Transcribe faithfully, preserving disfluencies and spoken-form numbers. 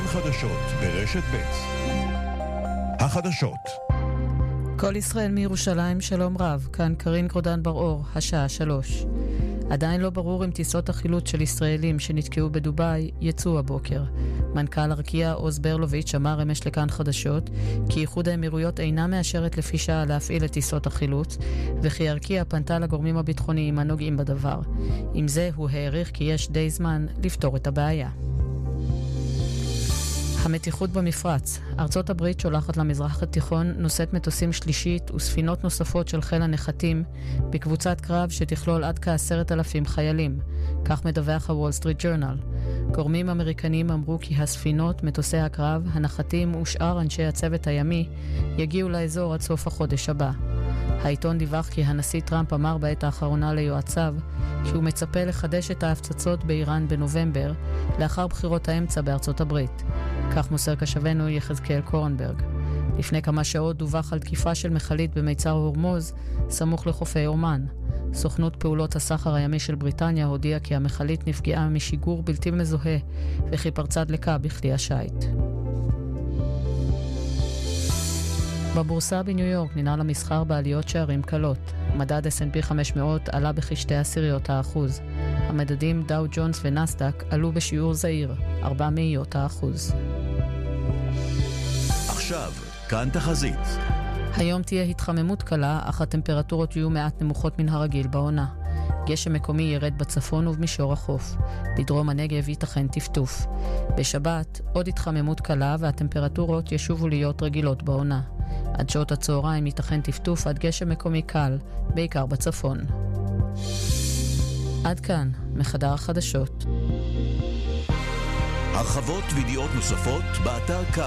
חדשות ברשת ב'. החדשות. כל ישראל מירושלים, שלום רב. כאן קרין גרודן בר-אור, השעה שלוש. עדיין לא ברור אם טיסות החילוץ של ישראלים שנתקעו בדוביי יצאו הבוקר. מנכ"ל ארקיע עוז ברלוביץ' אמר אמש לכאן חדשות כי איחוד האמירויות אינה מאשרת לפי שעה להפעיל את טיסות החילוץ, וכי ארקיע פנתה לגורמים הביטחוניים הנוגעים בדבר. עם זה הוא העריך כי יש די זמן לפתור את הבעיה. המתיחות במפרץ. ארצות הברית שולחת למזרח התיכון נושאת מטוסים שלישית וספינות נוספות של חיל הנחתים בקבוצת קרב שתכלול עד כעשרת אלפים חיילים. כך מדווח הוול סטריט ג'ורנל. גורמים אמריקנים אמרו כי הספינות, מטוסי הקרב, הנחתים ושאר אנשי הצוות הימי יגיעו לאזור עד סוף החודש הבא. העיתון דיווח כי הנשיא טראמפ אמר בעת האחרונה ליועציו כי הוא מצפה לחדש את ההפצצות באיראן בנובמבר לאחר בחירות האמצע בארצות הברית. כך מוסר קשבנו יחזקאל קורנברג. לפני כמה שעות דווח על תקיפה של מכלית במיצר הורמוז סמוך לחופי עומאן. סוכנות פעולות הסחר הימי של בריטניה הודיעה כי המכלית נפגעה משיגור בלתי מזוהה וכי פרצה דלקה בכלי השיט. בבורסה בניו יורק ננעל המסחר בעליות שערים קלות. מדד אס אנד פי חמש מאות עלה בכשתי עשיריות האחוז. המדדים דאו ג'ונס ונסדק עלו בשיעור זהיר, ארבע מאיות האחוז. עכשיו, כאן תחזית. היום תהיה התחממות קלה, אך הטמפרטורות יהיו מעט נמוכות מן הרגיל בעונה. גשם מקומי ירד בצפון ובמישור החוף. בדרום הנגב ייתכן טפטוף. בשבת עוד התחממות קלה והטמפרטורות ישובו להיות רגילות בעונה. עד שעות הצהריים ייתכן טפטוף עד גשם מקומי קל, בעיקר בצפון. עד כאן, מחדר החדשות. הרחבות וידיעות נוספות באתר כאן.